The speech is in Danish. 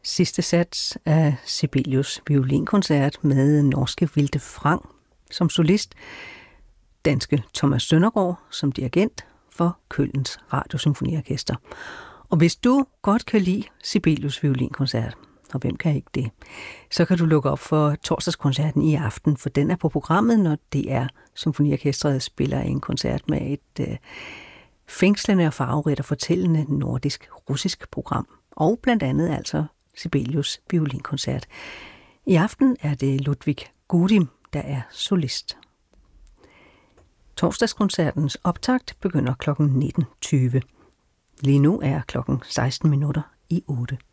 Sidste sats af Sibelius violinkoncert med norske Vilde Frang som solist, danske Thomas Søndergaard som dirigent for Kølns Radiosymfoniorkester. Og hvis du godt kan lide Sibelius violinkoncert, og hvem kan ikke det, så kan du lukke op for torsdagskoncerten i aften, for den er på programmet, når DR Symfoniorkestret spiller en koncert med et fængslende og farverigt og fortællende nordisk-russisk program, og blandt andet altså Sibelius violinkoncert. I aften er det Ludwig Gudim, der er solist. Torsdagskoncertens optakt begynder kl. 19.20. Lige nu er klokken 16 minutter i 8.